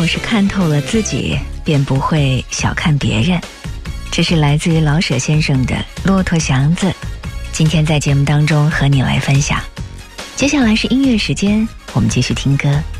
是看透了自己，便不会小看别人。这是来自于老舍先生的《骆驼祥子》，今天在节目当中和你来分享。接下来是音乐时间，我们继续听歌。